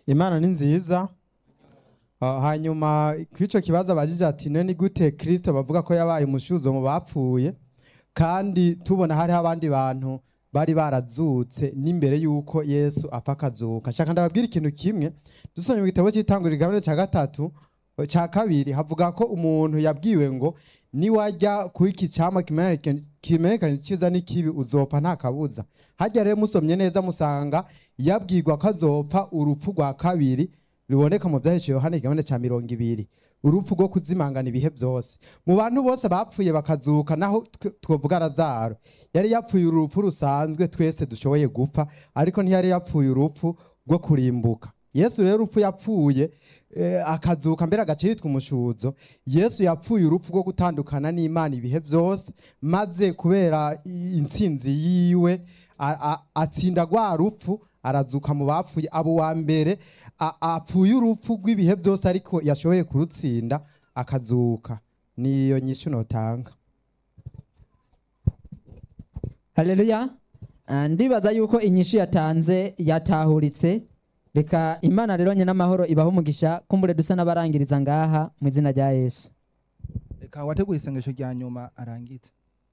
Imana ni nziza. Hanyuma kw'ico kibazo abajije ati none ni gute Kristo bavuga ko yabaye umushuzo mu bapfuye kandi tubona hari abandi bantu bari barazutse n'imbere yuko Yesu apfa akazuka. Shaka ndababwira ikintu kimwe, dusomye mu gitabo cy'itanguriro igabane cya gatatu cya kabiri havuga ko umuntu yabwiwe ngo niwajya ku iki cyama kimenyekanye icyiza n'ikibi uzopfa nta kabuza. Hajya rero musomye neza musanga yabwirwa ko azopfa urupfu rwa kabiri ruboneka mu byahishuwe Yohana igabane cya 20, urupfu rwo kuzimangana ibihe byose. Mu bantu bose bapfuye bakazuka naho twovuga Lazaro yari yapfuye urupfu rusanzwe twese dushoboye gupfa, ariko ntiyari yapfuye urupfu rwo kurimbuka. Yesu rero urupfu yapfuye akazuka mbere agace yitwa umushuzo. Yesu yapfuye urupfu rwo gutandukana n'Imana ibihe byose, maze kubera intsinzi yiwe atsinda rwa rupfu arazuka mu bapfuye. Abo wa mbere apfuye urupfu rw'ibihe byose ariko yashoboye kurutsinda akazuka. Niyo nyishu notanga. Haleluya. Ndibaza yuko inyishu yatanze yatahuritse. Reka Imana rero nye n'amahoro ibaho umugisha, kumbure dusa n'abarangiriza ngaha mu izina rya Yesu. Reka wateguye isengesho rya nyuma arangitse.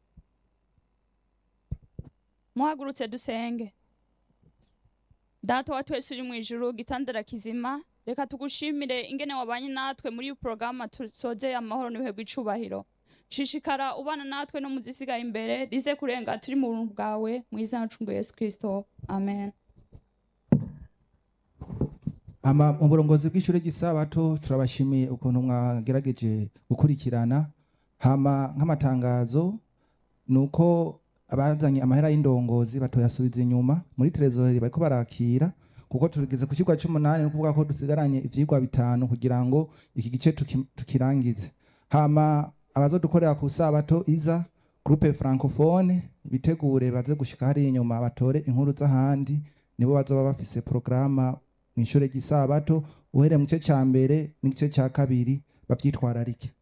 Muhagurutse dusenge. Data wa twese uri mu ijuru gitandara kizima, reka tugushimire ingene wabanye natwe muri programa tusoze amahoro niwe gwicubahiro. Shishikara ubana natwe no muzisigaye imbere rize kurenga turi mu buntu bwawe mu izina ry'Umwami Yesu Kristo. Amen. Mu burongozi bw'ishure ry'isabato turabashimiye ukuntu mwagerageje gukurikirana. Hama nk'amatangazo nuko abazanye amahera y'indongozi batoyasubiza inyuma muri trezori bariko barakira, kuko turigeze ku kigwa c'8 no kuvuga ko dusigaranye ivyigwa 5 kugira ngo iki gice tukirangize. Hama abazodukorera ku sabato iza groupe francophone bitegure baze gushika hari inyuma batore inkuru z'ahandi, nibo bazoba bafise programa mw'ishure ry'isabato uhere mu gice ca mbere n'igice ca kabiri bavyitwararike.